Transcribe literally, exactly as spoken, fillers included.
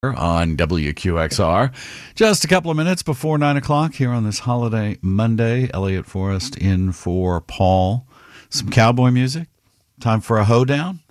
On W Q X R. Just a couple of minutes before nine o'clock here on this holiday Monday. Elliot Forrest in for Paul. Some cowboy music. Time for a hoedown.